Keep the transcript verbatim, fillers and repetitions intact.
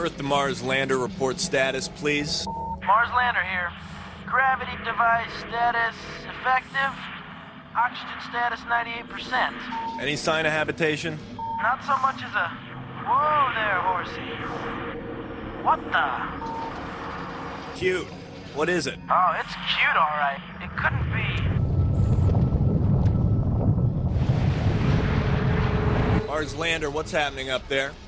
Earth to Mars lander report status, please. Mars lander here. Gravity device status effective. Oxygen status ninety-eight percent. Any sign of habitation? Not so much as a... Whoa there, horsey. What the... Cute. What is it? Oh, it's cute, all right. It couldn't be. Mars lander, what's happening up there?